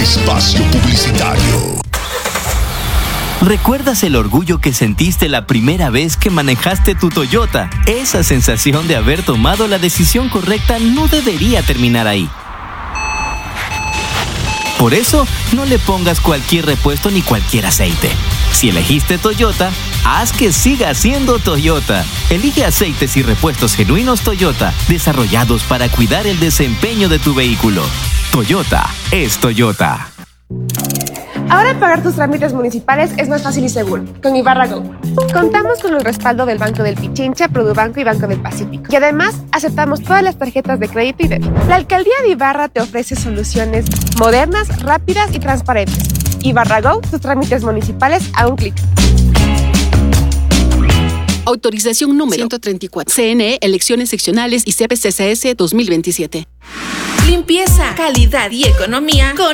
Espacio publicitario. ¿Recuerdas el orgullo que sentiste la primera vez que manejaste tu Toyota? Esa sensación de haber tomado la decisión correcta no debería terminar ahí. Por eso, no le pongas cualquier repuesto ni cualquier aceite. Si elegiste Toyota, haz que siga siendo Toyota. Elige aceites y repuestos genuinos Toyota, desarrollados para cuidar el desempeño de tu vehículo. Toyota es Toyota. Ahora pagar tus trámites municipales es más fácil y seguro, con Ibarra Go. Contamos con el respaldo del Banco del Pichincha, Produbanco y Banco del Pacífico. Y además, aceptamos todas las tarjetas de crédito y débito. La Alcaldía de Ibarra te ofrece soluciones modernas, rápidas y transparentes. Ibarra Go, tus trámites municipales a un clic. Autorización número 134. CNE, Elecciones Seccionales y CPCCS 2027. Limpieza, calidad y economía con